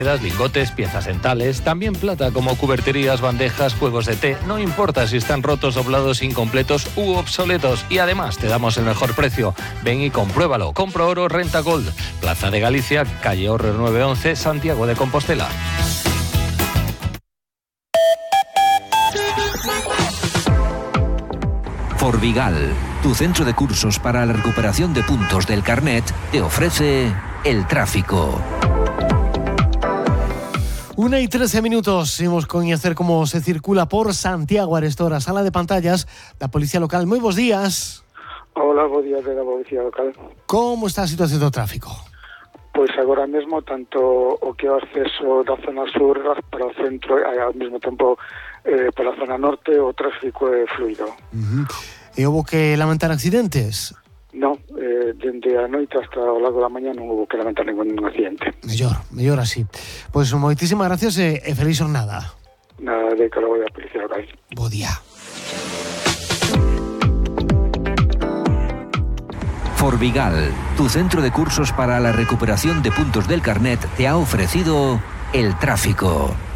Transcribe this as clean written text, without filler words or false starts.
lingotes, piezas dentales, también plata como cuberterías, bandejas, juegos de té. No importa si están rotos, doblados, incompletos u obsoletos. Y además te damos el mejor precio. Ven y compruébalo. Compra Oro, Renta Gold. Plaza de Galicia, calle Horrer 911, Santiago de Compostela. Forvigal, tu centro de cursos para la recuperación de puntos del carnet, te ofrece el tráfico. 1:13. Seguimos con conocer cómo se circula por Santiago a esta hora. Sala de pantallas, la Policía Local. Muy buenos días. Hola, buenos días de la Policía Local. Como está a situación do tráfico? Pois agora mesmo tanto o que é o acceso da zona sur para o centro e ao mesmo tempo para a zona norte o tráfico é fluido. E houve que lamentar accidentes? Non, dende a noite hasta o largo da mañá non houve que lamentar ningún accidente. Mellor así. Pois moitísimas gracias e feliz jornada. Nada de que lo voy a Policía Local. Bo día. Forvigal, tu centro de cursos para la recuperación de puntos del carnet, te ha ofrecido el tráfico.